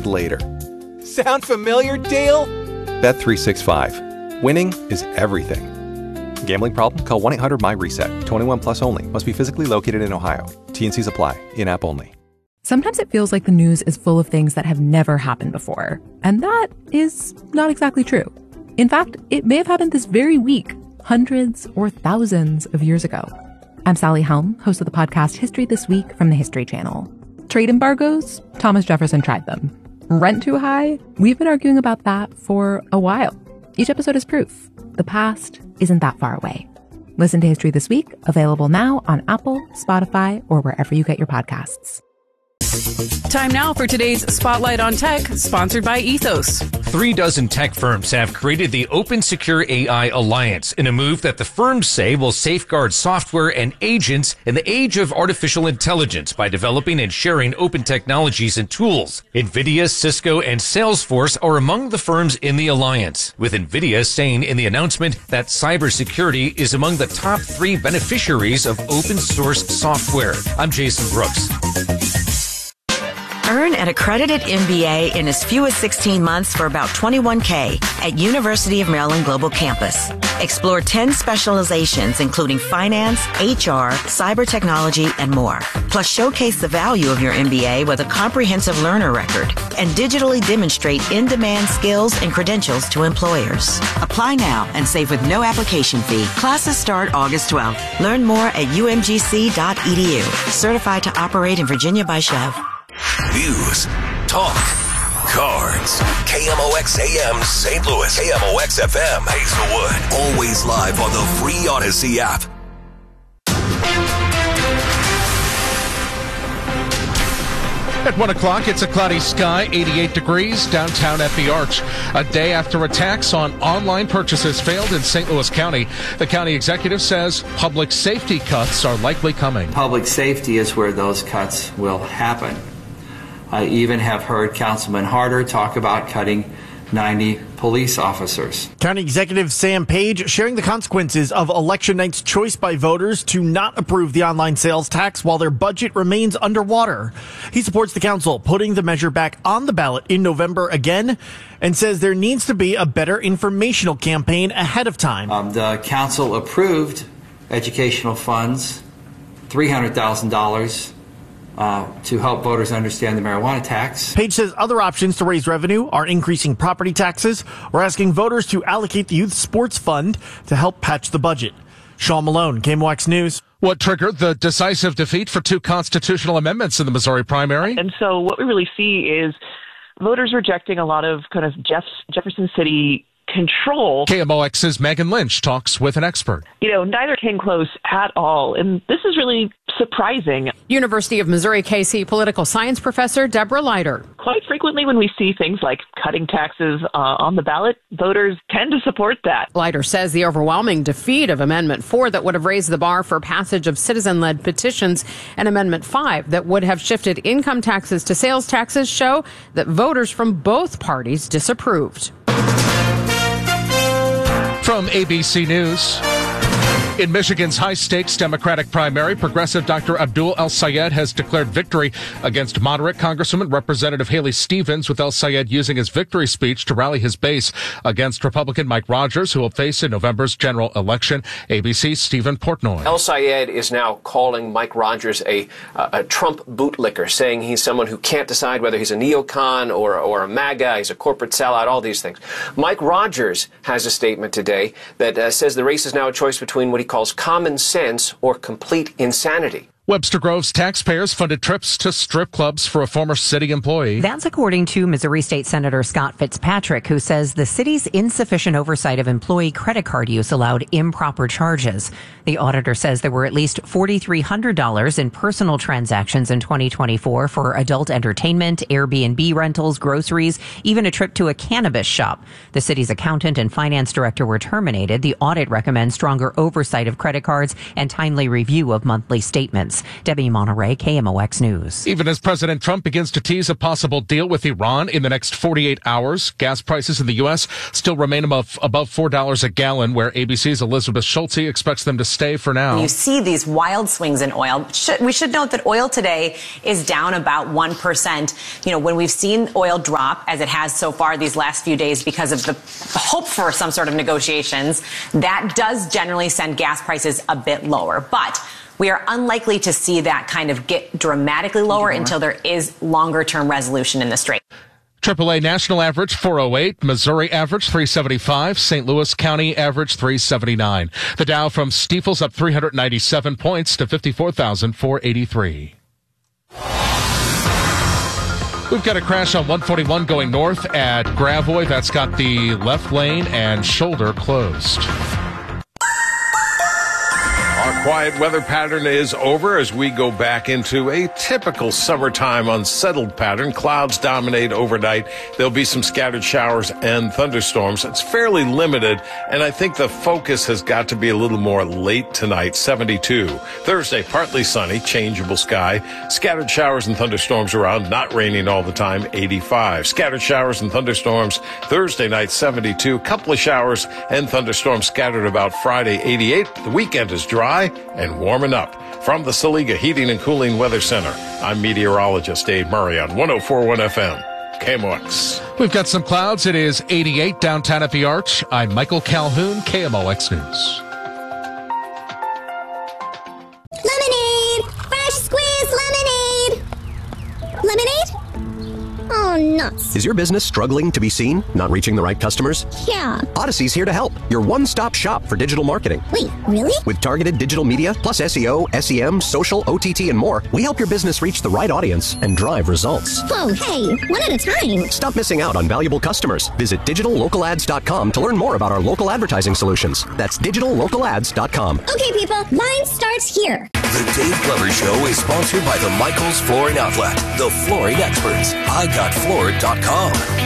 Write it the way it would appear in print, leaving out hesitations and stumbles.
later. Sound familiar, Dale? Bet365. Winning is everything. Gambling problem? Call 1-800-MY-RESET. 21 plus only. Must be physically located in Ohio. T&Cs apply. In-app only. Sometimes it feels like the news is full of things that have never happened before. And that is not exactly true. In fact, it may have happened this very week, hundreds or thousands of years ago. I'm Sally Helm, host of the podcast History This Week from the History Channel. Trade embargoes? Thomas Jefferson tried them. Rent too high? We've been arguing about that for a while. Each episode is proof. The past isn't that far away. Listen to History This Week, available now on Apple, Spotify, or wherever you get your podcasts. Time now for today's Spotlight on Tech, sponsored by Ethos. 36 tech firms have created the Open Secure AI Alliance in a move that the firms say will safeguard software and agents in the age of artificial intelligence by developing and sharing open technologies and tools. NVIDIA, Cisco, and Salesforce are among the firms in the alliance, with NVIDIA saying in the announcement that cybersecurity is among the top 3 beneficiaries of open source software. I'm Jason Brooks. Earn an accredited MBA in as few as 16 months for about $21K at University of Maryland Global Campus. Explore 10 specializations, including finance, HR, cyber technology, and more. Plus, showcase the value of your MBA with a comprehensive learner record and digitally demonstrate in-demand skills and credentials to employers. Apply now and save with no application fee. Classes start August 12th. Learn more at umgc.edu. Certified to operate in Virginia by Chev. News, talk, cards. KMOX AM St. Louis, KMOX FM Hazelwood. Always live on the free Odyssey app. At 1 o'clock, it's a cloudy sky, 88 degrees, downtown at the Arch. A day after attacks on online purchases failed in St. Louis County, the county executive says public safety cuts are likely coming. Public safety is where those cuts will happen. I even have heard Councilman Harder talk about cutting 90 police officers. County Executive Sam Page sharing the consequences of election night's choice by voters to not approve the online sales tax while their budget remains underwater. He supports the council putting the measure back on the ballot in November again and says there needs to be a better informational campaign ahead of time. The council approved educational funds, $300,000 to help voters understand the marijuana tax. Page says other options to raise revenue are increasing property taxes or asking voters to allocate the youth sports fund to help patch the budget. Sean Malone, KMOX News. What triggered the decisive defeat for 2 constitutional amendments in the Missouri primary? And so what we really see is voters rejecting a lot of kind of Jefferson City control. KMOX's Megan Lynch talks with an expert. Neither came close at all. And this is really surprising. University of Missouri KC political science professor Deborah Leiter. Quite frequently when we see things like cutting taxes on the ballot, voters tend to support that. Leiter says the overwhelming defeat of Amendment 4 that would have raised the bar for passage of citizen-led petitions and Amendment 5 that would have shifted income taxes to sales taxes show that voters from both parties disapproved. From ABC News. In Michigan's high-stakes Democratic primary, progressive Dr. Abdul El-Sayed has declared victory against moderate Congresswoman Representative Haley Stevens, with El-Sayed using his victory speech to rally his base against Republican Mike Rogers, who will face in November's general election. ABC's Stephen Portnoy. El-Sayed is now calling Mike Rogers a Trump bootlicker, saying he's someone who can't decide whether he's a neocon or a MAGA, he's a corporate sellout, all these things. Mike Rogers has a statement today that says the race is now a choice between what he calls common sense or complete insanity. Webster Grove's taxpayers funded trips to strip clubs for a former city employee. That's according to Missouri State Senator Scott Fitzpatrick, who says the city's insufficient oversight of employee credit card use allowed improper charges. The auditor says there were at least $4,300 in personal transactions in 2024 for adult entertainment, Airbnb rentals, groceries, even a trip to a cannabis shop. The city's accountant and finance director were terminated. The audit recommends stronger oversight of credit cards and timely review of monthly statements. imports. Debbie Monterey, KMOX News. Even as President Trump begins to tease a possible deal with Iran in the next 48 hours, gas prices in the U.S. still remain above $4 a gallon, where ABC's Elizabeth Schulte expects them to stay for now. You see these wild swings in oil. We should note that oil today is down about 1%. You know, when we've seen oil drop, as it has so far these last few days because of the hope for some sort of negotiations, that does generally send gas prices a bit lower. But we are unlikely to see that kind of get dramatically lower until there is longer-term resolution in the Strait. AAA national average 408, Missouri average 375, St. Louis County average 379. The Dow from Stifel's up 397 points to 54,483. We've got a crash on 141 going north at Gravois. That's got the left lane and shoulder closed. Our quiet weather pattern is over as we go back into a typical summertime unsettled pattern. Clouds dominate overnight. There'll be some scattered showers and thunderstorms. It's fairly limited, and I think the focus has got to be a little more late tonight, 72. Thursday, partly sunny, changeable sky. Scattered showers and thunderstorms around, not raining all the time, 85. Scattered showers and thunderstorms Thursday night, 72. Couple of showers and thunderstorms scattered about Friday, 88. The weekend is dry and warming up. From the Saliga Heating and Cooling Weather Center, I'm meteorologist Dave Murray on 104.1 FM, KMOX. We've got some clouds. It is 88 downtown at the Arch. I'm Michael Calhoun, KMOX News. Lemonade! Fresh squeezed lemonade! Lemonade? Oh, nuts. Is your business struggling to be seen? Not reaching the right customers? Yeah. Odyssey's here to help. Your one-stop shop for digital marketing. Wait, really? With targeted digital media, plus SEO, SEM, social, OTT, and more, we help your business reach the right audience and drive results. Whoa, hey, one at a time. Stop missing out on valuable customers. Visit digitallocalads.com to learn more about our local advertising solutions. That's digitallocalads.com. Okay, people, mine starts here. The Dave Glover Show is sponsored by the Michaels Flooring Outlet, the flooring experts. IGotFloored.com.